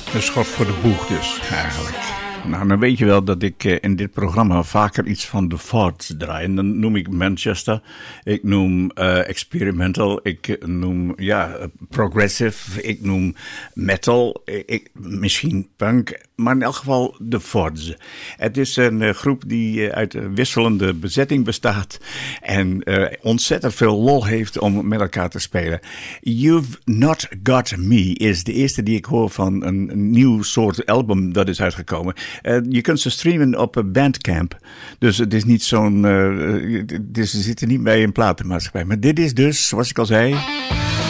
Een schot voor de boeg dus, eigenlijk. Nou, dan weet je wel dat ik in dit programma vaker iets van de Fords draai. En dan noem ik Manchester, ik noem experimental, ik noem progressive, ik noem metal, misschien punk, maar in elk geval de Fords. Het is een groep die uit wisselende bezetting bestaat en ontzettend veel lol heeft om met elkaar te spelen. You've Not Got Me is de eerste die ik hoor van een nieuw soort album dat is uitgekomen. Je kunt ze streamen op Bandcamp. Dus het is niet zo'n... dus ze zitten niet bij een platenmaatschappij. Maar dit is dus, zoals ik al zei...